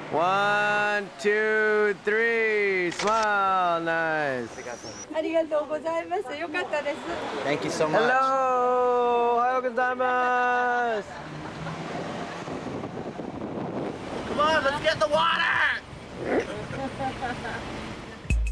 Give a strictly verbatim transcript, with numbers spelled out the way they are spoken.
One, two, three. Smile. Nice. ありがとうございます。よかったです。 Thank you so much. Hello. おはようございます。 Come on, let's get the water!